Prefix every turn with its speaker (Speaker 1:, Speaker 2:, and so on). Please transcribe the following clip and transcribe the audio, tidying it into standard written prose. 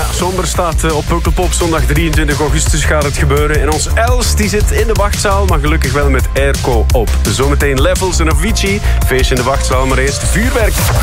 Speaker 1: Zonder staat op Pukkelpop. Zondag 23 augustus gaat het gebeuren. En ons Els die zit in de wachtzaal, maar gelukkig wel met airco op. Zometeen Levels en Avicii. Feestje in de wachtzaal, maar eerst vuurwerk.